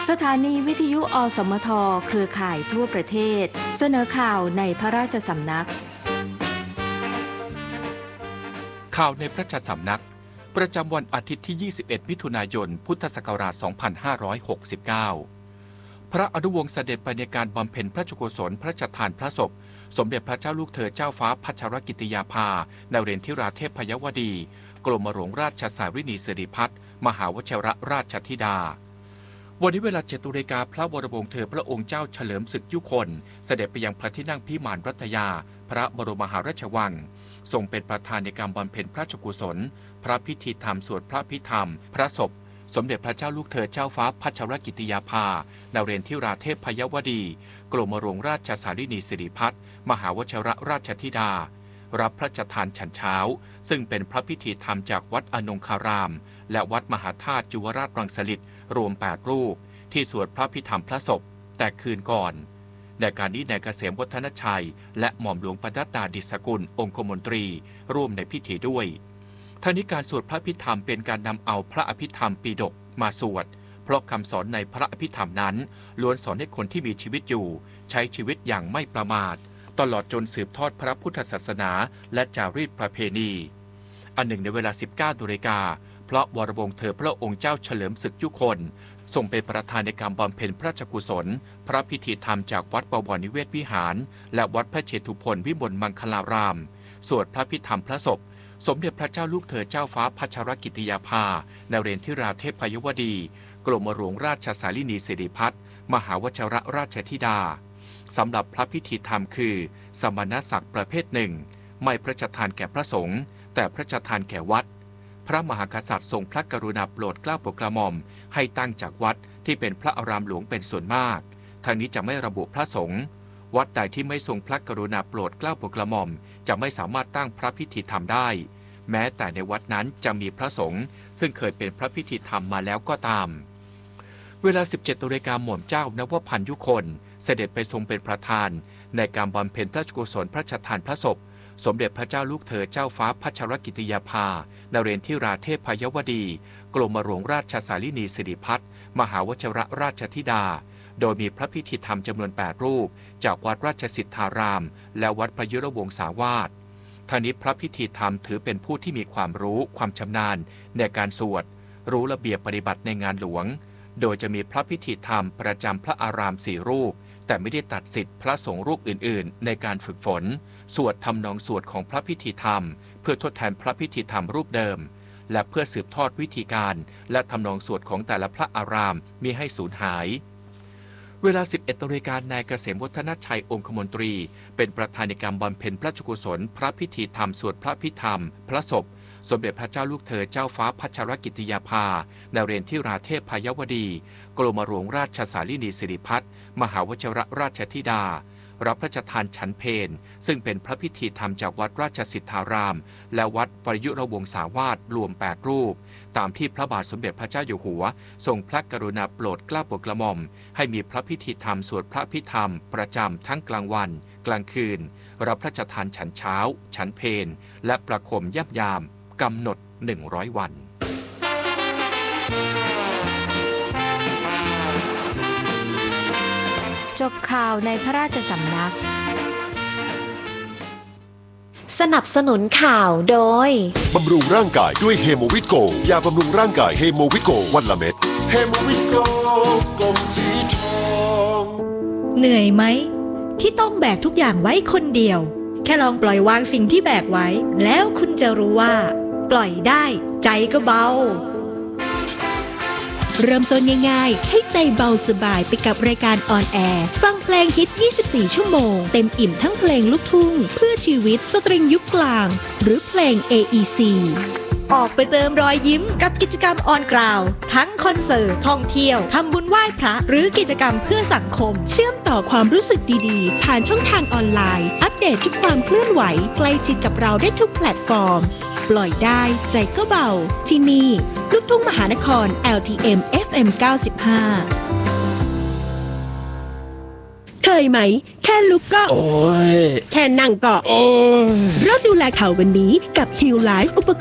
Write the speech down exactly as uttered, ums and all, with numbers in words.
สถานีวิทยุอสมทเครือข่ายทั่วประเทศเสนอข่าวในพระราชสำนักข่าวในพระราชสำนักประจำวันอาทิตย์ที่ยี่สิบเอ็ดมิถุนายนพุทธศักราชสองพันห้าร้อยหกสิบเก้าพระอนุวงศ์เสด็จไปในการบำเพ็ญพระราชกุศลพระราชทานพระศพสมเด็จพระเจ้าลูกเธอเจ้าฟ้าพัชรกิติยาภานเรนทิราเทพพยวดีกรมหลวงราชสารินีสิริพัฒน์มหาวชิรราชธิดาวันนี้เวลาเจ็ดนาฬิกาพระวรวงศ์เธอพระองค์เจ้าเฉลิมศึกยุคนเสด็จไปยังพระที่นั่งพิมานรัตยาพระบรมมหาราชวังทรงเป็นประธานในการบำเพ็ญพระราชกุศลพระพิธีธรรมสวดพระพิธรรมพระศพสมเด็จพระเจ้าลูกเธอเจ้าฟ้าพัชรกิติยาภานเรนทิราเทพพยวดีกรมหลวงราชสารินีสิริพัฒน์มหาวชิรราชธิดารับพระราชทานฉันเช้าซึ่งเป็นพระพิธีธรรมจากวัดอนงคารามและวัดมหาธาตุจุวราชรังสฤษฎ์รวมแปดรูปที่สวดพระพิธรรมพระศพแต่คืนก่อนในการนี้นายเกษมวัฒนชัยและหม่อมหลวงปนัดดาดิษกุลองคมนตรีร่วมในพิธีด้วยทั้งนี้การสวดพระพิธรรมเป็นการนำเอาพระอภิธรรมปิฎกมาสวดเพราะคำสอนในพระอภิธรรมนั้นล้วนสอนให้คนที่มีชีวิตอยู่ใช้ชีวิตอย่างไม่ประมาทตลอดจนสืบทอดพระพุทธศาสนาและจารีตประเพณีอันหนึ่งในเวลา สิบเก้านาฬิกาพระวรวงศ์เธอพระองค์เจ้าเฉลิมศึกยุคนทรงเป็นประธานในการบำเพ็ญพระราชกุศลพระพิธีธรรมจากวัดบวรนิเวศวิหารและวัดพระเชตุพนวิมลมังคลารามสวดพระพิธรรมพระศพสมเด็จพระเจ้าลูกเธอเจ้าฟ้าพัชรกิติยาภานเรนทิราเทพพยวดีกรมหลวงราชสารินีสิริพัฒน์มหาวชิรราชธิดาสำหรับพระพิธีธรรมคือสมณศักดิ์ประเภทหนึ่งไม่พระราชทานแก่พระสงฆ์แต่พระราชทานแก่วัดพระมหากษัตริย์ทรงพระกรุณาโปรดเกล้าโปรดกระหม่อมให้ตั้งจากวัดที่เป็นพระอารามหลวงเป็นส่วนมากทางนี้จะไม่ระบุพระสงฆ์วัดใดที่ไม่ทรงพระกรุณาโปรดเกล้าโปรดกระหม่อมจะไม่สามารถตั้งพระพิธีธรรมได้แม้แต่ในวัดนั้นจะมีพระสงฆ์ซึ่งเคยเป็นพระพิธีธรรมมาแล้วก็ตามเวลา สิบเจ็ดนาฬิกาหม่อมเจ้านวพันธ์ยุคนเสด็จไปทรงเป็นประธานในการบำเพ็ญพระราชกุศลพระราชทานพระศพสมเด็จพระเจ้าลูกเธอเจ้าฟ้าพัชรกิติยาภานเรนทิราเทพพยวดีกรมหลวงราชสารินีสิริพัฒน์มหาวชิรราชธิดาโดยมีพระพิธีธรรมจำนวนแปดรูปจากวัดราชสิทธารามและวัดพยุรวงศาวาสทางนี้พระพิธีธรรมถือเป็นผู้ที่มีความรู้ความชำนาญในการสวดรู้ระเบียบปฏิบัติในงานหลวงโดยจะมีพระพิธีธรรมประจำพระอารามสี่รูปแต่ไม่ได้ตัดสิทธิ์พระสงฆ์รูปอื่นๆในการฝึกฝนสวดทำนองสวดของพระพิธีธรรมเพื่อทดแทนพระพิธีธรรมรูปเดิมและเพื่อสืบทอดวิธีการและทำนองสวดของแต่ละพระอารามมิให้สูญหายเวลา สิบเอ็ดนาฬิกานายเกษมวัฒนชัยองคมนตรีเป็นประธานในการบำเพ็ญพระราชกุศลพระพิธีธรรมสวดพระพิธรรมพระศพสมเด็จพระเจ้าลูกเธอเจ้าฟ้าพัชรกิติยาภานเรนทิราเทพพยวดีกรมหลวงราชสารินีสิริพัฒน์มหาวชิรราชธิดารับพระราชทานฉันเพลซึ่งเป็นพระพิธีธรรมจากวัดราชสิทธารามและวัดปยุรวงศาวาสรวมแปดรูปตามที่พระบาทสมเด็จพระเจ้าอยู่หัวทรงพระกรุณาโปรดเกล้าโปรดกระหม่อมให้มีพระพิธีธรรมสวดพระพิธรรมประจำทั้งกลางวันกลางคืนรับพระราชทานฉันเช้าฉันเพลและประโคมย่ำยามกำหนดหนึ่งร้อยวันจบข่าวในพระราชสำนักสนับสนุนข่าวโดยบำรุงร่างกายด้วยเฮโมวิตโกยาบำรุงร่างกายเฮโมวิตโกวันละเม็ดเฮโมวิตโกกลมสีทองเหนื่อยไหมที่ต้องแบกทุกอย่างไว้คนเดียวแค่ลองปล่อยวางสิ่งที่แบกไว้แล้วคุณจะรู้ว่าปล่อยได้ใจก็เบาเริ่มต้นง่ายๆให้ใจเบาสบายไปกับรายการออนแอร์ฟังเพลงฮิตยี่สิบสี่ชั่วโมงเต็มอิ่มทั้งเพลงลูกทุ่งเพื่อชีวิตสตริงยุคกลางหรือเพลง เอ อี ซีออกไปเติมรอยยิ้มกับกิจกรรมออนกราวทั้งคอนเสิร์ตท่องเที่ยวทำบุญไหว้พระหรือกิจกรรมเพื่อสังคมเชื่อมต่อความรู้สึกดีๆผ่านช่องทางออนไลน์อัปเดตทุกความเคลื่อนไหวใกล้ชิดกับเราได้ทุกแพลตฟอร์มปล่อยได้ใจก็เบาที่นี่ลูกทุ่งมหานคร แอล ที เอ็ม เอฟ เอ็ม เก้าสิบห้า เคยไหมแค่ลุกก็โอ้ยแค่นั่งก็โอ้ยเราดูแลเขาวันนี้กับ Heal Life อุปกรณ์